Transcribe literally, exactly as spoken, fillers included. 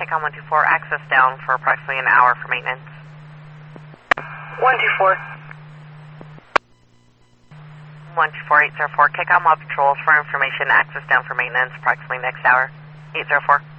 K-COM one two four, access down for approximately an hour for maintenance. one two four. one two four, eight zero four, K-COM Mod Patrols for information, access down for maintenance, approximately next hour. eight zero four.